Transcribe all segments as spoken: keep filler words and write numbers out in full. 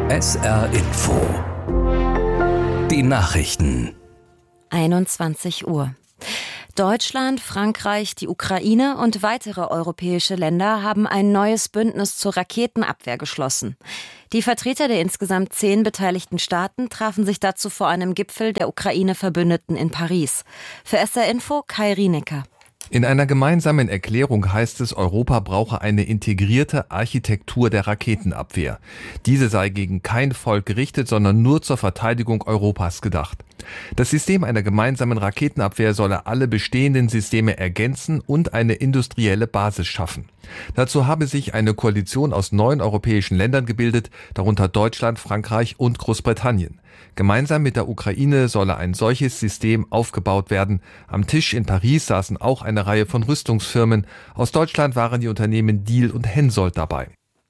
S R Info. Die Nachrichten. einundzwanzig Uhr. Deutschland, Frankreich, die Ukraine und weitere europäische Länder haben ein neues Bündnis zur Raketenabwehr geschlossen. Die Vertreter der insgesamt zehn beteiligten Staaten trafen sich dazu vor einem Gipfel der Ukraine-Verbündeten in Paris. Für S R Info Kai Rienecker. In einer gemeinsamen Erklärung heißt es, Europa brauche eine integrierte Architektur der Raketenabwehr. Diese sei gegen kein Volk gerichtet, sondern nur zur Verteidigung Europas gedacht. Das System einer gemeinsamen Raketenabwehr solle alle bestehenden Systeme ergänzen und eine industrielle Basis schaffen. Dazu habe sich eine Koalition aus neun europäischen Ländern gebildet, darunter Deutschland, Frankreich und Großbritannien. Gemeinsam mit der Ukraine solle ein solches System aufgebaut werden. Am Tisch in Paris saßen auch eine Reihe von Rüstungsfirmen. Aus Deutschland waren die Unternehmen Diehl und Hensoldt dabei.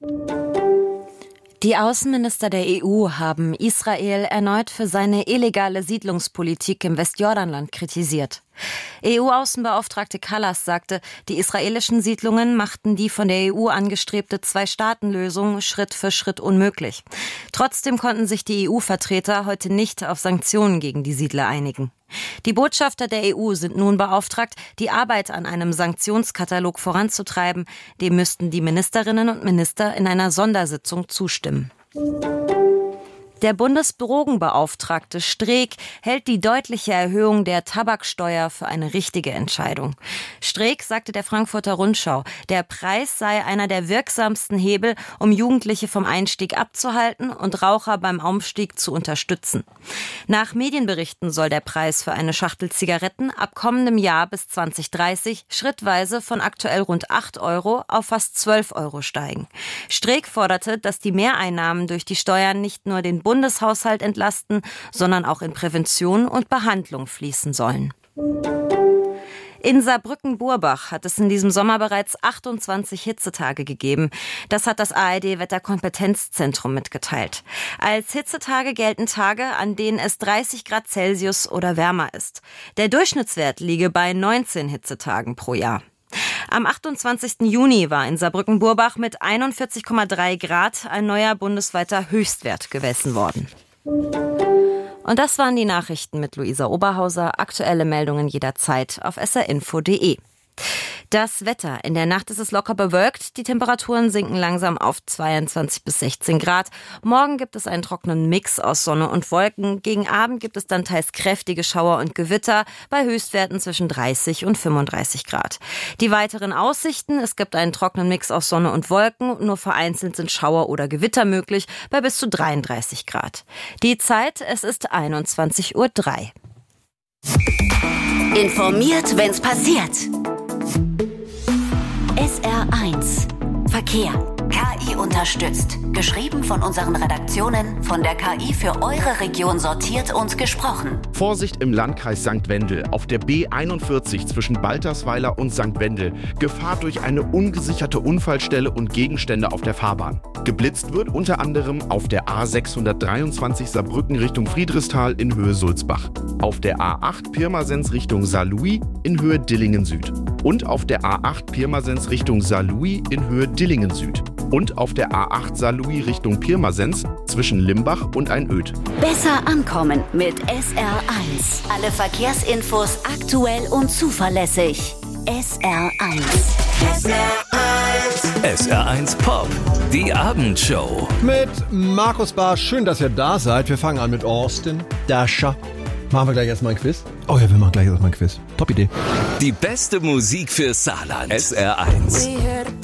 Die Außenminister der E U haben Israel erneut für seine illegale Siedlungspolitik im Westjordanland kritisiert. E U-Außenbeauftragte Kallas sagte, die israelischen Siedlungen machten die von der E U angestrebte Zwei-Staaten-Lösung Schritt für Schritt unmöglich. Trotzdem konnten sich die E U-Vertreter heute nicht auf Sanktionen gegen die Siedler einigen. Die Botschafter der E U sind nun beauftragt, die Arbeit an einem Sanktionskatalog voranzutreiben. Dem müssten die Ministerinnen und Minister in einer Sondersitzung zustimmen. Der Bundesdrogenbeauftragte Streeck hält die deutliche Erhöhung der Tabaksteuer für eine richtige Entscheidung. Streeck sagte der Frankfurter Rundschau, der Preis sei einer der wirksamsten Hebel, um Jugendliche vom Einstieg abzuhalten und Raucher beim Aufstieg zu unterstützen. Nach Medienberichten soll der Preis für eine Schachtel Zigaretten ab kommendem Jahr bis zwanzig dreißig schrittweise von aktuell rund acht Euro auf fast zwölf Euro steigen. Streeck forderte, dass die Mehreinnahmen durch die Steuern nicht nur den Bundeshaushalt entlasten, sondern auch in Prävention und Behandlung fließen sollen. In Saarbrücken-Burbach hat es in diesem Sommer bereits achtundzwanzig Hitzetage gegeben. Das hat das A R D-Wetterkompetenzzentrum mitgeteilt. Als Hitzetage gelten Tage, an denen es dreißig Grad Celsius oder wärmer ist. Der Durchschnittswert liege bei neunzehn Hitzetagen pro Jahr. Am achtundzwanzigsten Juni war in Saarbrücken-Burbach mit einundvierzig Komma drei Grad ein neuer bundesweiter Höchstwert gemessen worden. Und das waren die Nachrichten mit Luisa Oberhauser. Aktuelle Meldungen jederzeit auf s r info punkt d e. Das Wetter. In der Nacht ist es locker bewölkt. Die Temperaturen sinken langsam auf zweiundzwanzig bis sechzehn Grad. Morgen gibt es einen trockenen Mix aus Sonne und Wolken. Gegen Abend gibt es dann teils kräftige Schauer und Gewitter bei Höchstwerten zwischen dreißig und fünfunddreißig Grad. Die weiteren Aussichten. Es gibt einen trockenen Mix aus Sonne und Wolken. Nur vereinzelt sind Schauer oder Gewitter möglich bei bis zu dreiunddreißig Grad. Die Zeit, es ist einundzwanzig Uhr drei. Informiert, wenn's passiert. S R eins Verkehr. K I unterstützt. Geschrieben von unseren Redaktionen, von der K I für eure Region sortiert und gesprochen. Vorsicht im Landkreis Sankt Wendel. Auf der B einundvierzig zwischen Baltersweiler und Sankt Wendel. Gefahr durch eine ungesicherte Unfallstelle und Gegenstände auf der Fahrbahn. Geblitzt wird unter anderem auf der A sechshundertdreiundzwanzig Saarbrücken Richtung Friedrichsthal in Höhe Sulzbach. Auf der A acht Pirmasens Richtung Saarlouis in Höhe Dillingen Süd. Und auf der A acht Pirmasens Richtung Saarlouis in Höhe Dillingen Süd. Und auf der A acht Saarlouis Richtung Pirmasens zwischen Limbach und Einöd. Besser ankommen mit S R eins. Alle Verkehrsinfos aktuell und zuverlässig. S R eins. S R eins. S R eins Pop. Die Abendshow. Mit Markus Barr. Schön, dass ihr da seid. Wir fangen an mit Austin Dasher. Machen wir gleich erstmal ein Quiz? Oh ja, wir machen gleich erstmal ein Quiz. Top Idee. Die beste Musik für Saarland. S R eins.